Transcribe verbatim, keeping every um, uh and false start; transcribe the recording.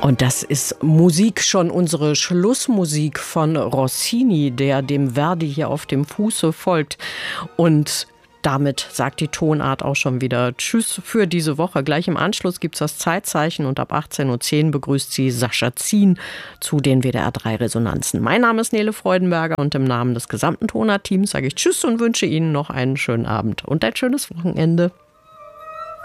Und das ist Musik, schon unsere Schlussmusik von Rossini, der dem Verdi hier auf dem Fuße folgt. Und damit sagt die Tonart auch schon wieder Tschüss für diese Woche. Gleich im Anschluss gibt es das Zeitzeichen und ab achtzehn Uhr zehn begrüßt sie Sascha Zien zu den W D R drei Resonanzen. Mein Name ist Nele Freudenberger und im Namen des gesamten Tonart-Teams sage ich Tschüss und wünsche Ihnen noch einen schönen Abend und ein schönes Wochenende.